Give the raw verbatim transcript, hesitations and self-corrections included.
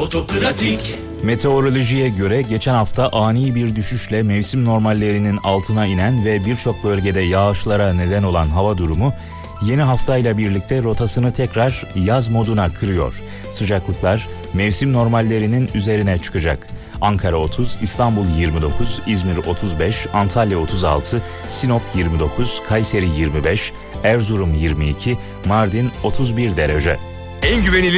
Otopratik. Meteorolojiye göre geçen hafta ani bir düşüşle mevsim normallerinin altına inen ve birçok bölgede yağışlara neden olan hava durumu yeni haftayla birlikte rotasını tekrar yaz moduna kırıyor. Sıcaklıklar mevsim normallerinin üzerine çıkacak. Ankara otuz, İstanbul yirmi dokuz, İzmir otuz beş, Antalya otuz altı, Sinop yirmi dokuz, Kayseri yirmi beş, Erzurum yirmi iki, Mardin otuz bir derece. En güvenilir